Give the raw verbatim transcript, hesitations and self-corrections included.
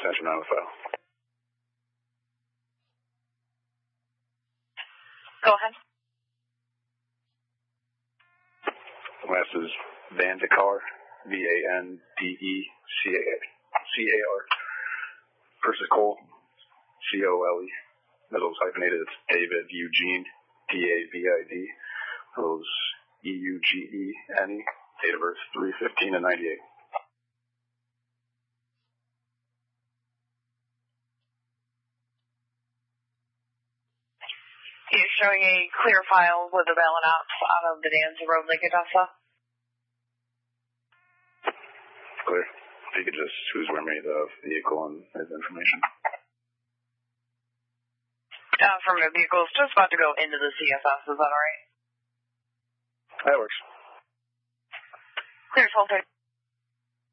extension on the file. Go ahead. Last is Van de Car, V A N D E C A R. First is Cole, C O L E. Middle is hyphenated. It's David Eugene, D A V I D. Middle is E U G E N E. Date of birth three fifteen and ninety-eight. You're showing a clear file with the valid ops out of the Danza Road, Lake Odessa. Clear. If you could just, who's with me, the vehicle and his information. Uh, from the vehicle is just about to go into the C S S, is that alright? That works. Clear, twelve thirty.